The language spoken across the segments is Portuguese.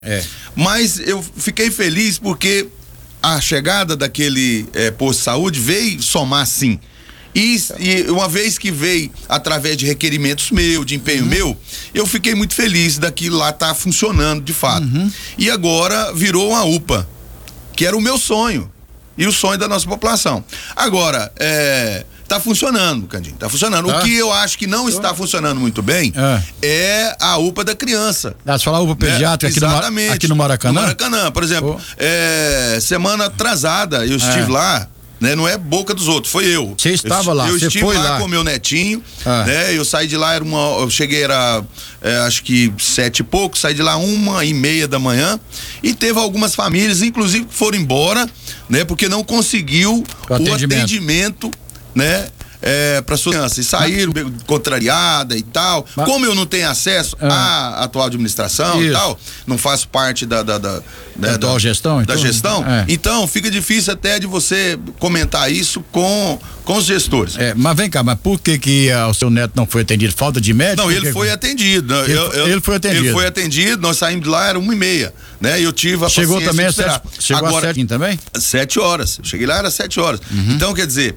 Mas eu fiquei feliz porque a chegada daquele posto de saúde veio somar sim. E uma vez que veio através de requerimentos meu, de empenho meu, eu fiquei muito feliz daquilo lá tá funcionando de fato. E agora virou uma UPA, que era o meu sonho e o sonho da nossa população. Agora, tá funcionando, Candinho, tá funcionando. O que eu acho que não está funcionando muito bem é a UPA da criança. Você fala UPA pediátrica aqui no Maracanã? No Maracanã, por exemplo, semana atrasada eu estive lá, né? Não é boca dos outros, foi eu. Você estava lá, eu você estive foi lá lá com meu netinho, né? Eu saí de lá, eu cheguei, acho que 7 e pouco, saí de lá 1h30 da manhã e teve algumas famílias, inclusive, que foram embora, né? Porque não conseguiu o atendimento, né? Para suas crianças, e saíram contrariada e tal. Como eu não tenho acesso à atual administração e tal, não faço parte da atual gestão, da gestão, então fica difícil até de você comentar isso com os gestores. Mas vem cá, mas por que o seu neto não foi atendido? Falta de médico? Não, ele foi atendido. Ele foi atendido. Ele foi atendido, nós saímos de lá, era 1h30, né? E eu tive a Chegou também às 7. Chegou agora, às 7 também? 7 horas. Eu cheguei lá, era 7 horas. Então, quer dizer,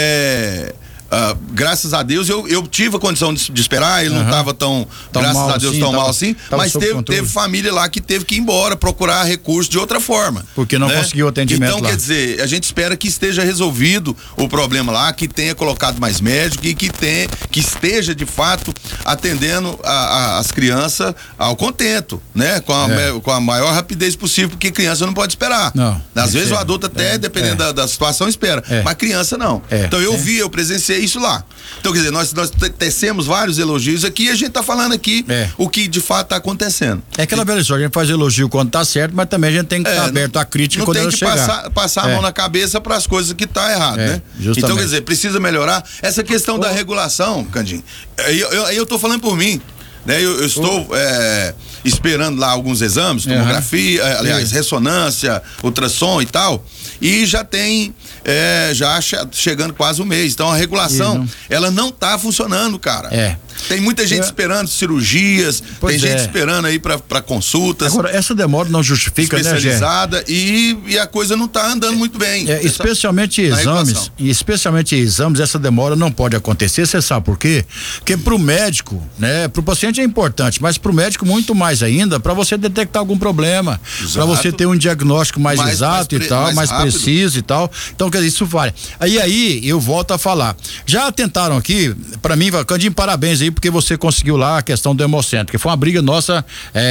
graças a Deus eu tive a condição de esperar, ele não estava tão graças a Deus, tão mal assim, mas teve família lá que teve que ir embora procurar recurso de outra forma. Porque não conseguiu atendimento então, lá. quer dizer, a gente espera que esteja resolvido o problema lá, que tenha colocado mais médico e que esteja de fato atendendo as crianças ao contento, né? Com a maior rapidez possível, porque criança não pode esperar. Não. Às vezes o adulto até, dependendo da situação, espera, mas criança não. Então eu presenciei isso lá. Então, quer dizer, nós tecemos vários elogios aqui e a gente tá falando aqui o que de fato tá acontecendo. É aquela velha história, a gente faz elogio quando tá certo, mas também a gente tem que estar aberto à crítica quando ela chegar. Não tem que passar a mão na cabeça para as coisas que tá errado, né? Justamente. Então, quer dizer, precisa melhorar essa questão da regulação, Candinho. Eu tô falando por mim, né? Eu estou esperando lá alguns exames, tomografia, aliás, ressonância, ultrassom e tal, e já tem chegando quase um mês. Então a regulação, ela não tá funcionando, cara. Tem muita gente esperando cirurgias, tem gente esperando aí para consultas. Agora, essa demora não justifica, especializada, né, e a coisa não tá andando muito bem. Especialmente exames, essa demora não pode acontecer, você sabe por quê? Porque pro médico, né, pro paciente é importante, mas pro médico muito mais ainda, para você detectar algum problema, para você ter um diagnóstico mais exato e tal, mais preciso e tal. Então, quer dizer, isso vale. Aí eu volto a falar. Já tentaram aqui, para mim, Candinho, parabéns aí, porque você conseguiu lá a questão do Hemocentro, que foi uma briga nossa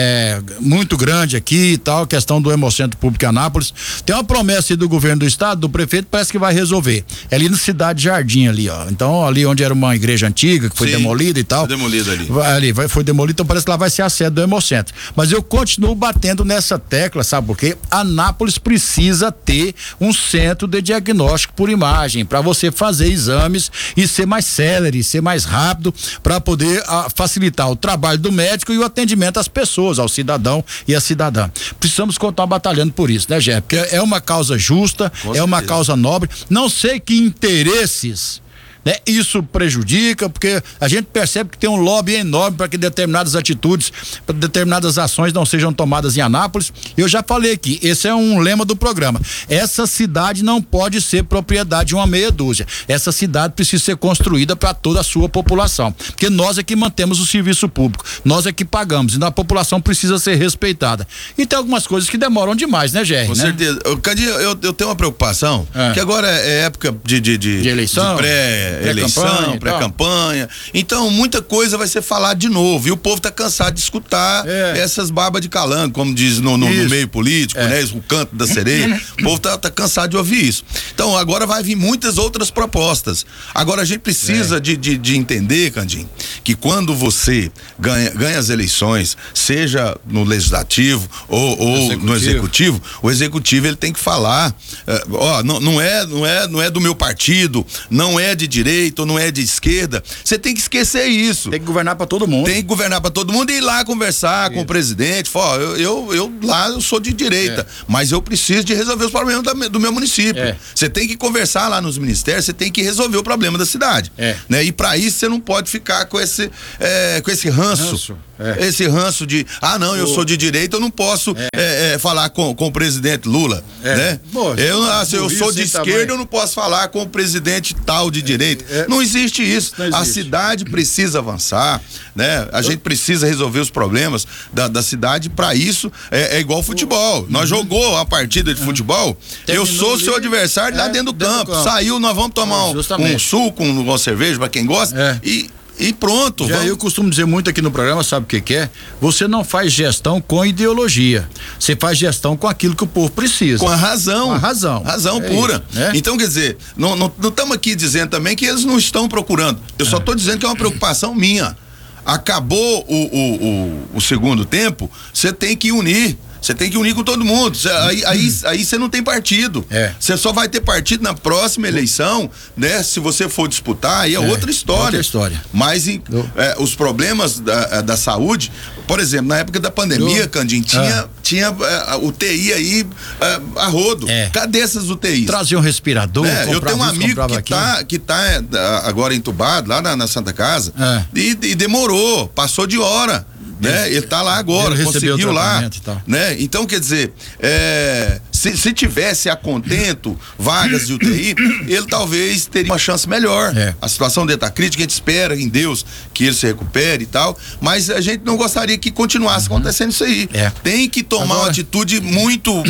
muito grande aqui e tal, questão do Hemocentro Público em Anápolis. Tem uma promessa aí do governo do estado, do prefeito, parece que vai resolver. É ali na Cidade Jardim ali, ó. Então, ali onde era uma igreja antiga, que foi demolida e tal. Foi demolida ali. Foi demolida, então parece que lá vai ser a sede do Hemocentro. Mas eu continuo batendo nessa tecla, sabe por quê? Anápolis precisa ter um centro de diagnóstico por imagem, para você fazer exames e ser mais célere, ser mais rápido, para poder facilitar o trabalho do médico e o atendimento às pessoas, ao cidadão e à cidadã. Precisamos continuar batalhando por isso, né, Gé? Porque é uma causa justa, uma causa nobre. Não sei que interesses, né, isso prejudica, porque a gente percebe que tem um lobby enorme para que determinadas atitudes, para determinadas ações não sejam tomadas em Anápolis. Eu já falei aqui, esse é um lema do programa. Essa cidade não pode ser propriedade de uma meia dúzia. Essa cidade precisa ser construída para toda a sua população, porque nós é que mantemos o serviço público, nós é que pagamos, e a população precisa ser respeitada. E tem algumas coisas que demoram demais, né, Gerry? Com certeza. Cadinho, eu tenho uma preocupação, que agora é época de eleição, eleição, pré-campanha. Então, muita coisa vai ser falada de novo. E o povo tá cansado de escutar essas barbas de calango, como diz no meio político, né? O canto da sereia. O povo tá cansado de ouvir isso. Então, agora vai vir muitas outras propostas. Agora, a gente precisa de entender, Candinho, que quando você ganha as eleições, seja no legislativo ou no executivo, o executivo ele tem que falar, não é do meu partido, não é de direita ou não é de esquerda. Você tem que esquecer isso. Tem que governar para todo mundo. Tem que governar para todo mundo e ir lá conversar com o presidente. Falar, eu sou de direita, mas eu preciso de resolver os problemas do meu município. Você tem que conversar lá nos ministérios, você tem que resolver o problema da cidade. Né? E para isso você não pode ficar com esse ranço. Esse ranço de, não, eu sou de direita, eu não posso falar com o presidente Lula, né? Se eu sou de esquerda, eu não posso falar com o presidente tal de direita. Não existe isso. Não existe. A cidade precisa avançar, né? A gente precisa resolver os problemas da cidade. Para isso, é igual futebol. Nós jogou a partida de futebol, eu sou seu adversário lá dentro do campo. Saiu, nós vamos tomar um suco, uma cerveja, para quem gosta, e pronto. Eu costumo dizer muito aqui no programa, sabe o que é? Você não faz gestão com ideologia. Você faz gestão com aquilo que o povo precisa. Com a razão. Com a razão. Razão pura. Isso, né? Então, quer dizer, não estamos aqui dizendo também que eles não estão procurando. Eu só estou dizendo que é uma preocupação minha. Acabou o segundo tempo, você tem que unir. Você tem que unir com todo mundo. Aí você não tem partido. Você só vai ter partido na próxima eleição, né? Se você for disputar, aí é outra história. Mas os problemas da saúde, por exemplo, na época da pandemia, Candinho, tinha UTI aí a rodo. Cadê essas UTIs? Trazia um respirador. Eu tenho um amigo que tá agora entubado lá na Santa Casa e demorou, passou de hora. Né? Ele tá lá agora, conseguiu lá, né? Então, quer dizer, se tivesse a contento vagas de UTI, ele talvez teria uma chance melhor. A situação dele tá crítica, a gente espera em Deus que ele se recupere e tal, mas a gente não gostaria que continuasse acontecendo isso aí. Tem que tomar uma atitude muito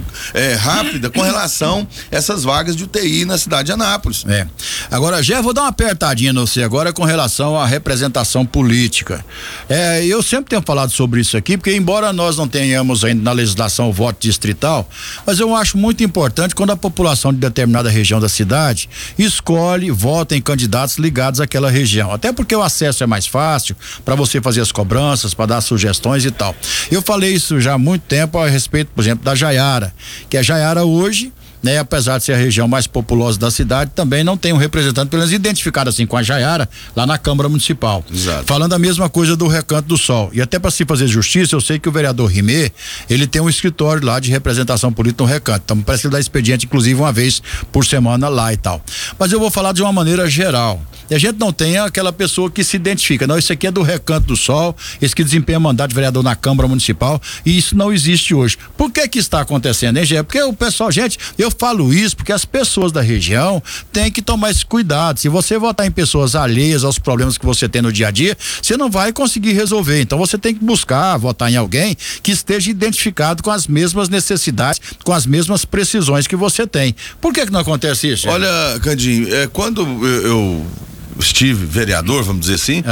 rápida com relação a essas vagas de UTI na cidade de Anápolis. Agora, Gé, vou dar uma apertadinha no você agora com relação à representação política. Eu sempre tenho falado sobre isso aqui, porque embora nós não tenhamos ainda na legislação o voto distrital, mas eu acho muito importante quando a população de determinada região da cidade escolhe, vota em candidatos ligados àquela região, até porque o acesso é mais fácil para você fazer as cobranças, para dar sugestões e tal. Eu falei isso já há muito tempo a respeito, por exemplo, da Jaiara, que a Jaiara hoje, né, apesar de ser a região mais populosa da cidade, também não tem um representante, pelo menos identificado assim com a Jaiara, lá na Câmara Municipal. Exato. Falando a mesma coisa do Recanto do Sol. E até para se fazer justiça, eu sei que o vereador Rimé, ele tem um escritório lá de representação política no Recanto. Então parece que ele dá expediente, inclusive, uma vez por semana lá e tal. Mas eu vou falar de uma maneira geral. E a gente não tem aquela pessoa que se identifica. Não, isso aqui é do Recanto do Sol, esse que desempenha mandato de vereador na Câmara Municipal, e isso não existe hoje. Por que está acontecendo, hein, Gê? Porque o pessoal, gente, eu falo isso porque as pessoas da região têm que tomar esse cuidado. Se você votar em pessoas alheias aos problemas que você tem no dia a dia, você não vai conseguir resolver. Então você tem que buscar votar em alguém que esteja identificado com as mesmas necessidades, com as mesmas precisões que você tem. Por que não acontece isso, Gê? Olha, Candinho, quando eu estive vereador, vamos dizer assim,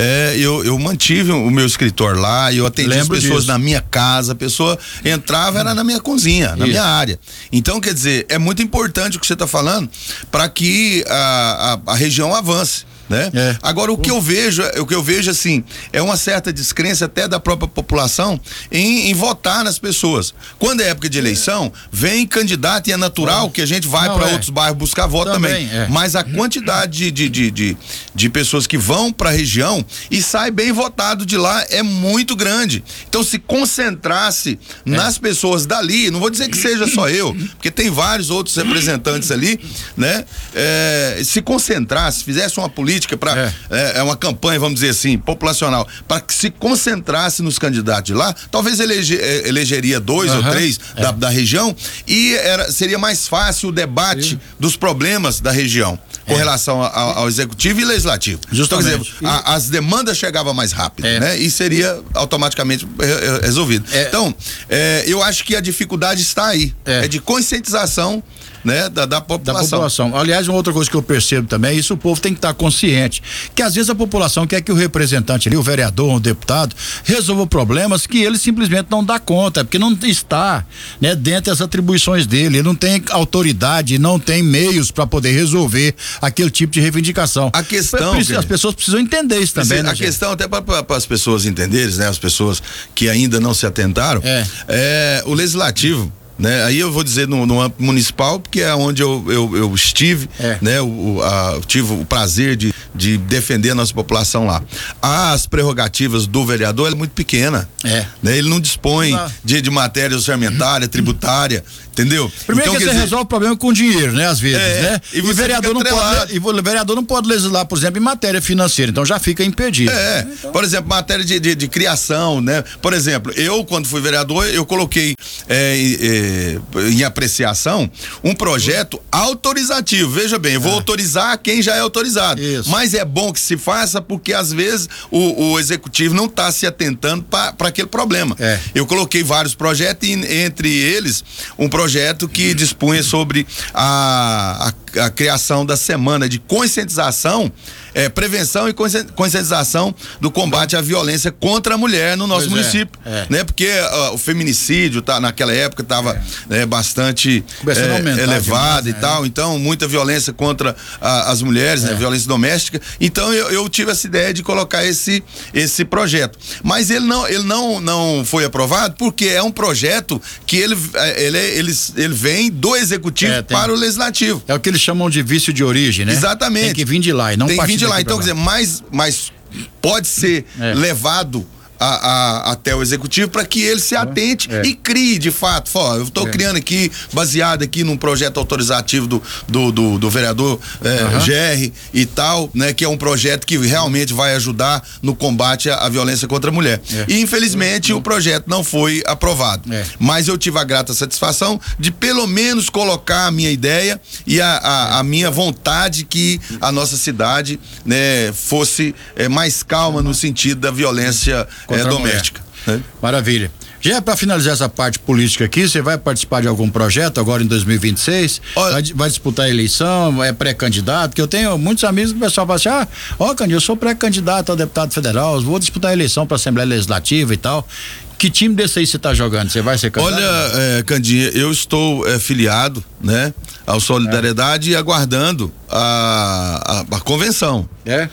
eu mantive o meu escritório lá, eu atendi as pessoas na minha casa, a pessoa entrava, era na minha cozinha, na minha área. Então, quer dizer, é muito importante o que você está falando para que a região avance. Né? Agora o que eu vejo assim, é uma certa descrença até da própria população em votar nas pessoas. Quando é época de eleição, vem candidato e é natural que a gente vai para outros bairros buscar voto também. Mas a quantidade de pessoas que vão para a região e sai bem votado de lá é muito grande. Então, se concentrasse nas pessoas dali, não vou dizer que seja só eu, porque tem vários outros representantes ali, né? Se concentrasse, fizesse uma política para uma campanha, vamos dizer assim, populacional, para que se concentrasse nos candidatos de lá, talvez elegeria 2 ou 3 da região e seria mais fácil o debate dos problemas da região com relação ao executivo e legislativo. Justamente. Então, quer dizer, as demandas chegavam mais rápido, né? E seria automaticamente resolvido. Então, eu acho que a dificuldade está aí, é de conscientização, né, da população. Aliás, uma outra coisa que eu percebo também, isso o povo tem que estar consciente, que às vezes a população quer que o representante ali, o vereador, o deputado, resolva problemas que ele simplesmente não dá conta, porque não está, né, dentro das atribuições dele, ele não tem autoridade, não tem meios para poder resolver aquele tipo de reivindicação. A questão, as pessoas precisam entender isso também, né, a questão até para as pessoas entenderem, né, as pessoas que ainda não se atentaram, o legislativo, né? Aí eu vou dizer no âmbito municipal, porque é onde eu estive, né? Tive o prazer de defender a nossa população lá. As prerrogativas do vereador, ela é muito pequena, né? Ele não dispõe de matéria orçamentária, tributária, entendeu? Primeiro então, que você resolve o problema com dinheiro, né? Às vezes, né? E o vereador não pode legislar, por exemplo, em matéria financeira, então já fica impedido. Então... Por exemplo, matéria de criação, né? Por exemplo, eu quando fui vereador, eu coloquei em apreciação um projeto autorizativo. Veja bem, eu vou autorizar quem já é autorizado. Isso. Mas é bom que se faça porque às vezes o executivo não está se atentando para aquele problema. Eu coloquei vários projetos e entre eles um projeto que dispunha sobre a criação da semana de conscientização, prevenção e conscientização do combate à violência contra a mulher no nosso município, né? Porque o feminicídio naquela época estava bastante elevado e tal, então muita violência contra as mulheres, né? Violência doméstica. Então eu tive essa ideia de colocar esse projeto, mas ele não foi aprovado porque é um projeto que ele vem do executivo para o legislativo. É o que eles chamam de vício de origem, né? Exatamente. Tem que vir de lá e não tem que vir de lá. Então, quer dizer, mas pode ser levado até o executivo para que ele se atente e crie de fato. Eu estou criando aqui, baseado aqui num projeto autorizativo do vereador GR e tal, né? Que é um projeto que realmente vai ajudar no combate à violência contra a mulher. E infelizmente o projeto não foi aprovado. Mas eu tive a grata satisfação de pelo menos colocar a minha ideia e a minha vontade que a nossa cidade, né, fosse mais calma no sentido da violência doméstica. Maravilha. Já para finalizar essa parte política aqui, você vai participar de algum projeto agora em 2026? Vai disputar a eleição, é pré-candidato? Porque eu tenho muitos amigos que o pessoal fala assim, Candinho, eu sou pré-candidato a deputado federal, vou disputar a eleição para a Assembleia Legislativa e tal. Que time desse aí você tá jogando? Você vai ser candidato? Olha, Candinha, eu estou filiado, né, ao Solidariedade e aguardando a convenção. Né?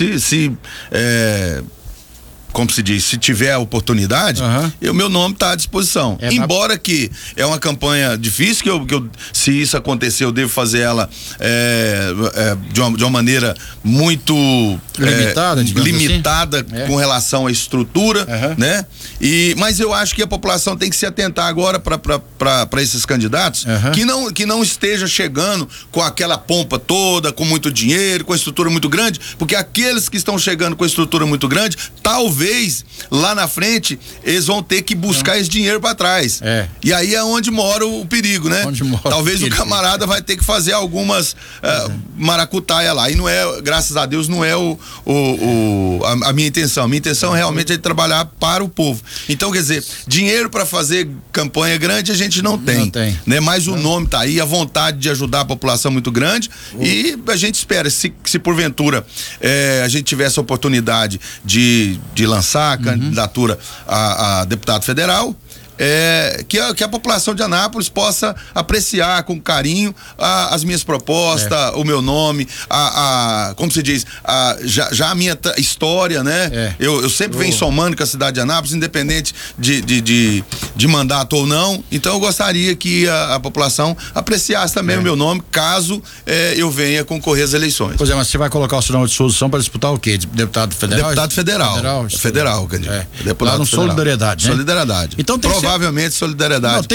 Como se diz, se tiver a oportunidade, o meu nome está à disposição. Embora que é uma campanha difícil, que eu se isso acontecer, eu devo fazer ela de uma maneira muito limitada assim? Com relação à estrutura, né? Mas eu acho que a população tem que se atentar agora para esses candidatos que não esteja chegando com aquela pompa toda, com muito dinheiro, com a estrutura muito grande, porque aqueles que estão chegando com a estrutura muito grande, talvez lá na frente eles vão ter que buscar esse dinheiro para trás. E aí é onde mora o perigo, né? Talvez o camarada vai ter que fazer algumas maracutaia lá. E não é, graças a Deus, não é a minha intenção. A minha intenção realmente é de trabalhar para o povo. Então, quer dizer, dinheiro para fazer campanha grande a gente não tem. Né? Mas o nome tá aí, a vontade de ajudar a população muito grande. E a gente espera, se porventura a gente tiver essa oportunidade de lançar a candidatura a deputado federal, que a população de Anápolis possa apreciar com carinho as minhas propostas, o meu nome, como se diz, já a minha história, né? Eu sempre venho somando com a cidade de Anápolis, independente de mandato ou não. Então eu gostaria que a população apreciasse também o meu nome, caso eu venha concorrer às eleições. Pois mas você vai colocar o seu nome de solução para disputar o quê? Deputado federal? Deputado federal. Federal, lá no Solidariedade, né? Solidariedade. Então tem provavelmente Solidariedade.